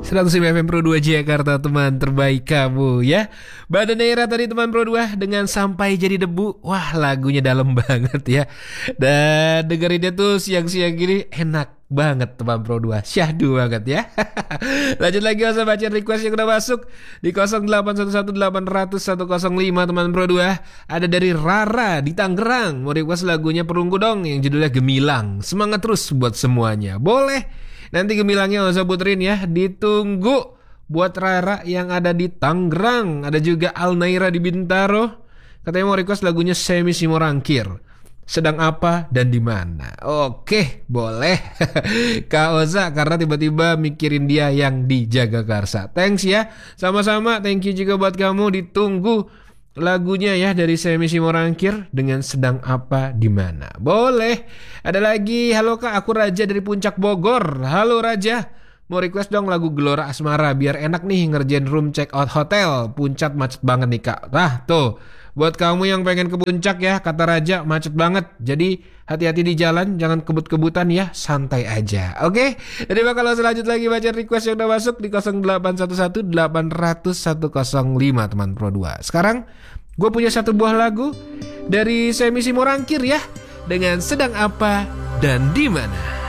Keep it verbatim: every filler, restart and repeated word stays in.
seratus lima F M Pro dua Jakarta, teman terbaik kamu ya. Badan daerah tadi teman Pro dua dengan Sampai Jadi Debu. Wah, lagunya dalam banget ya. Dan dengerinnya tuh siang-siang gini enak banget teman Pro dua. Syahdu banget ya. Lanjut lagi usah baca request yang udah masuk di nol delapan satu satu delapan nol nol satu nol lima teman Pro dua. Ada dari Rara di Tangerang. Mau request lagunya Perunggu dong yang judulnya Gemilang. Semangat terus buat semuanya. Boleh. Nanti gemilangnya usah puterin ya. Ditunggu buat Rara yang ada di Tangerang. Ada juga Alnaira di Bintaro. Katanya mau request lagunya Semi Simorangkir. Sedang apa dan di mana? Oke, boleh. Kak Oza karena tiba-tiba mikirin dia yang di Jagakarsa. Thanks ya. Sama-sama. Thank you juga buat kamu. Ditunggu lagunya ya dari Semi Simorangkir dengan Sedang Apa di Mana. Boleh. Ada lagi. Halo Kak, aku Raja dari Puncak Bogor. Halo Raja. Mau request dong lagu Gelora Asmara biar enak nih ngerjain room check out hotel. Puncak macet banget nih Kak. Nah tuh, buat kamu yang pengen ke puncak ya, kata Raja macet banget. Jadi hati-hati di jalan, jangan kebut-kebutan ya, santai aja. Oke, jadi bakal selanjut lagi baca request yang udah masuk di nol delapan satu satu delapan nol nol satu nol lima teman Pro dua. Sekarang gue punya satu buah lagu dari Semi Simorangkir ya, dengan Sedang Apa dan di Mana.